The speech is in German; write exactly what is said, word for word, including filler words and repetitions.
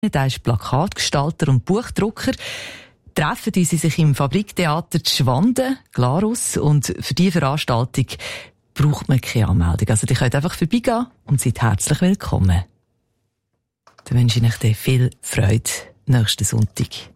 Er ist Plakatgestalter und Buchdrucker. Treffen die sich im Fabriktheater Schwanden, Glarus, und für diese Veranstaltung braucht man keine Anmeldung. Also die könnt einfach vorbeigehen und seid herzlich willkommen. Dann wünsche ich euch viel Freude nächsten Sonntag.